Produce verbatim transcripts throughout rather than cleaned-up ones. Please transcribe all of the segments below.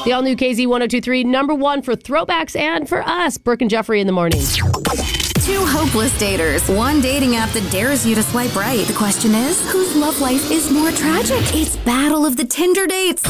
The all-new K Z one oh two three, number one for throwbacks and for us. Brooke and Jeffrey in the morning. Two hopeless daters. One dating app that dares you to swipe right. The question is, whose love life is more tragic? It's Battle of the Tinder Dates.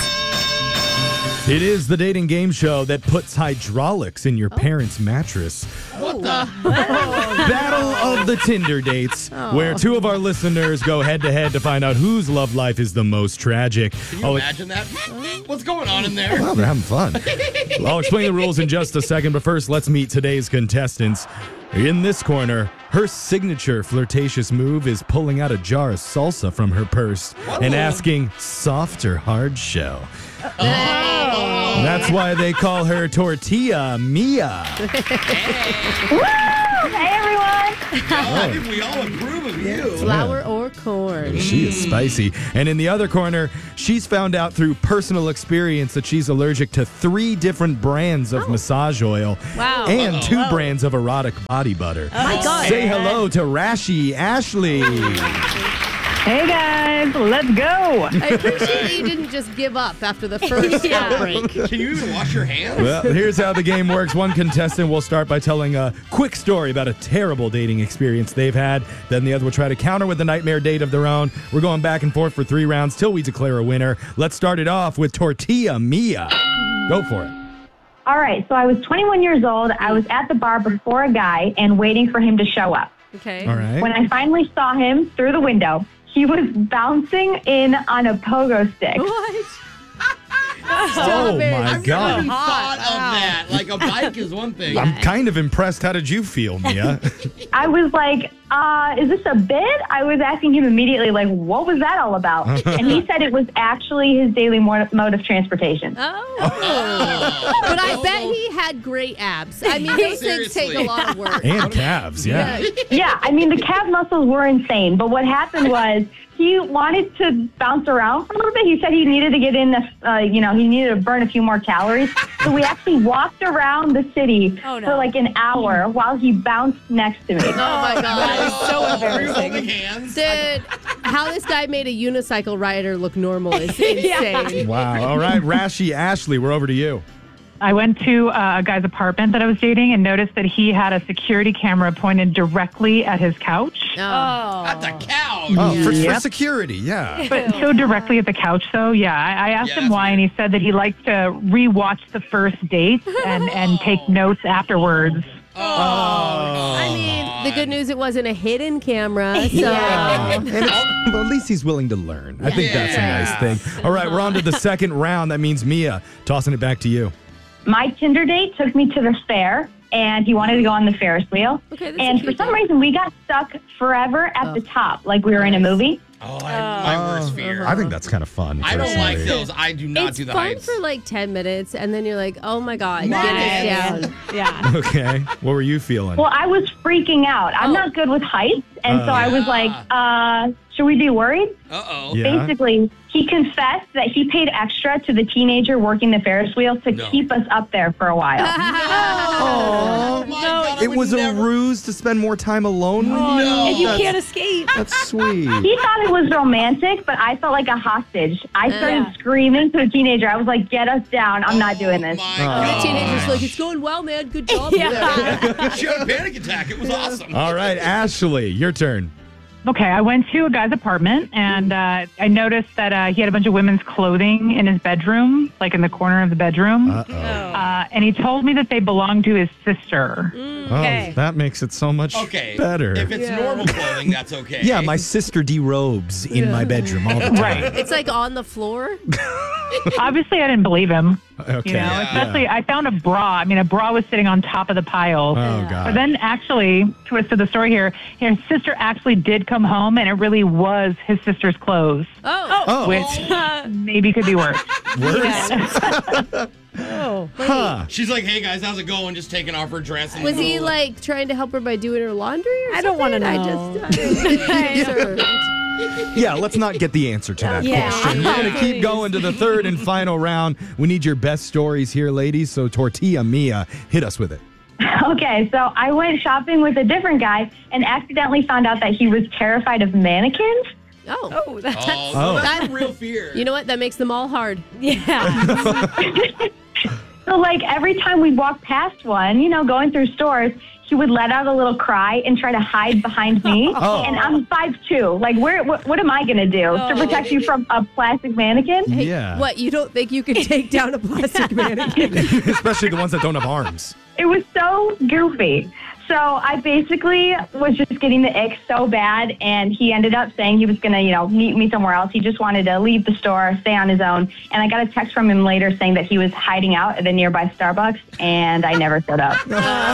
It is the dating game show that puts hydraulics in your oh. parents' mattress. What the? Battle of the Tinder Dates, oh. where two of our listeners go head-to-head to find out whose love life is the most tragic. Can you I'll imagine that? What's going on in there? Well, they're having fun. I'll explain the rules in just a second, but first, let's meet today's contestants. In this corner, her signature flirtatious move is pulling out a jar of salsa from her purse what? and asking, soft or hard shell? Oh. That's why they call her Tortilla Mia. Hey, hey everyone. Oh, I think we all approve of you. Flour yeah. or corn. She is spicy. And in the other corner, she's found out through personal experience that she's allergic to three different brands of oh. massage oil. Wow. And Uh-oh. two Whoa. brands of erotic body butter. Oh my God. Say hello to Rashi Ashley. Hey guys, let's go. I appreciate you didn't just give up after the first yeah. outbreak. Can you even wash your hands? Well, here's how the game works. One contestant will start by telling a quick story about a terrible dating experience they've had. Then the other will try to counter with a nightmare date of their own. We're going back and forth for three rounds till we declare a winner. Let's start it off with Tortilla Mia. Go for it. All right, so I was twenty-one years old. I was at the bar before a guy and waiting for him to show up. Okay. All right. When I finally saw him through the window, he was bouncing in on a pogo stick. What? Oh, my I've God. never even thought of that. Like, a bike is one thing. I'm kind of impressed. How did you feel, Mia? I was like, uh, is this a bit? I was asking him immediately, like, what was that all about? And he said it was actually his daily mode of transportation. Oh. oh. But I bet he had great abs. I mean, those things take a lot of work. And calves, yeah. Yeah. Yeah, I mean, the calf muscles were insane. But what happened was he wanted to bounce around for a little bit. He said he needed to get in, the, uh, you know, he needed to burn a few more calories. So we actually walked around the city oh, no. for like an hour while he bounced next to me. Oh, my God. That is so embarrassing. Holding hands. Dude, how this guy made a unicycle rider look normal is insane. Yeah. Wow. All right, Rashi Ashley, we're over to you. I went to uh, a guy's apartment that I was dating and noticed that he had a security camera pointed directly at his couch. Oh. At the couch. Oh, for, Yep. for security, yeah. But so directly at the couch, though, yeah. I, I asked Yeah, him why, weird. and he said that he likes to rewatch the first dates and, and take notes afterwards. Oh. I mean, the good news, it wasn't a hidden camera. So. Yeah. And it's, well, at least he's willing to learn. I think that's a nice thing. All right, we're on to the second round. That means Mia, tossing it back to you. My Tinder date took me to the fair, and he wanted to go on the Ferris wheel. Okay, that's and a for cute some date. reason, we got stuck forever at Oh. the top, like we were in a movie. Oh, I, my worst fear. I think that's kind of fun. I don't personally. like those. I do not It's do the fun heights. for like ten minutes, and then you're like, oh my God, Nice. get us down. Yeah. Okay. What were you feeling? Well, I was freaking out. I'm Oh. not good with heights, and Oh. so I was like, uh, should we be worried? Uh-oh. Yeah. Basically, he confessed that he paid extra to the teenager working the Ferris wheel to No. keep us up there for a while. Oh, my God, I It would was never- a ruse to spend more time alone with you? No. And you That's- can't escape. That's sweet. He thought it was romantic, but I felt like a hostage. I started Yeah. screaming to the teenager. I was like, get us down. I'm not doing this. My The God. teenager's like, it's going well, man. Good job. Yeah. She had a panic attack. It was awesome. All right, Ashley, your turn. Okay, I went to a guy's apartment, and uh, I noticed that uh, he had a bunch of women's clothing in his bedroom, like in the corner of the bedroom. Uh-oh. Uh, and he told me that they belonged to his sister. Oh, that makes it so much Okay. better. If it's Yeah. normal clothing, that's okay. Yeah, my sister derobes in my bedroom all the time. Right. It's like on the floor. Obviously, I didn't believe him. Okay. You know, Yeah. especially I found a bra. I mean, a bra was sitting on top of the pile. Oh, But God. then actually, twist of the story here, his sister actually did come home, and it really was his sister's clothes, Oh. Oh, which maybe could be worse. worse? Oh. Huh. She's like, hey, guys, how's it going? Just taking off her dress. And Was he like trying to help her by doing her laundry or I don't want to know. I just. I Yeah, let's not get the answer to that Yeah. question. We're going to keep Please. going to the third and final round. We need your best stories here, ladies. So, Tortilla Mia, hit us with it. Okay, so I went shopping with a different guy and accidentally found out that he was terrified of mannequins. Oh. Oh, that's Oh, Oh. that's a real fear. You know what? That makes them all hard. yeah. So, like, every time we'd walk past one, you know, going through stores, he would let out a little cry and try to hide behind me. Oh. And I'm five two. Like, where? What, what am I going to do Oh. to protect you from a plastic mannequin? Hey, Yeah. What, you don't think you can take down a plastic mannequin? Especially the ones that don't have arms. It was so goofy. So I basically was just getting the ick so bad, and he ended up saying he was going to, you know, meet me somewhere else. He just wanted to leave the store, stay on his own. And I got a text from him later saying that he was hiding out at a nearby Starbucks, and I never showed up.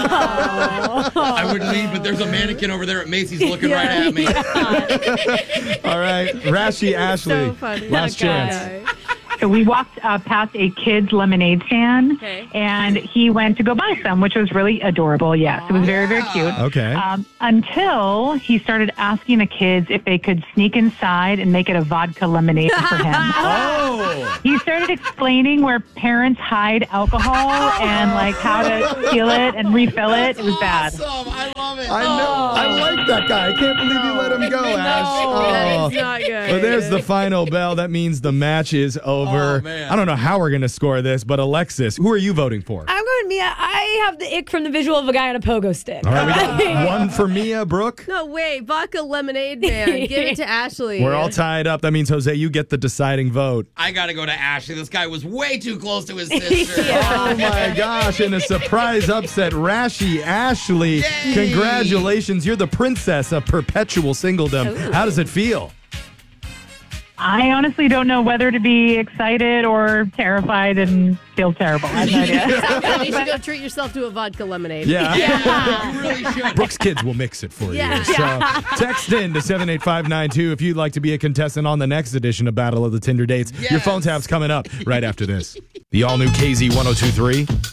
I would leave, but there's a mannequin over there at Macy's looking right at me. All right, Rashi Ashley, So funny. last That chance. guy. So we walked uh, past a kid's lemonade stand, Okay. and he went to go buy some, which was really adorable. Yes, it was very, very cute. Okay. Um, until he started asking the kids if they could sneak inside and make it a vodka lemonade for him. Oh. He started explaining where parents hide alcohol and like how to steal it and refill it. It was bad. Awesome. I love it. I know. I like that guy. I can't believe you let him go, Ash. That Oh. is not good. Well, there's the final bell. That means the match is over. Oh, man. I don't know how we're going to score this, but Alexis, who are you voting for? I'm going Mia. I have the ick from the visual of a guy on a pogo stick. All right, we got one for Mia, Brooke. No, wait. Vodka lemonade man. Give it to Ashley. We're all tied up. That means, Jose, you get the deciding vote. I got to go to Ashley. This guy was way too close to his sister. Oh, my gosh. In a surprise upset, Rashi Ashley. Congratulations. You're the princess of perpetual singledom. How does it feel? I honestly don't know whether to be excited or terrified and feel terrible. I have no idea. You should go treat yourself to a vodka lemonade. Yeah. Yeah, you really should. Brooks Kids will mix it for Yeah. you. So text in to seven eight five nine two if you'd like to be a contestant on the next edition of Battle of the Tinder Dates. Your Yes. phone tab's coming up right after this. The all-new K Z one oh two three.